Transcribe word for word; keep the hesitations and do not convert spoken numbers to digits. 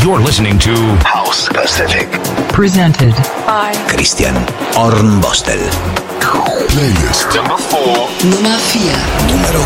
You're listening to House Pacific. Presented by Christian Hornbostel. Playlist number four. Nummer vier. Numero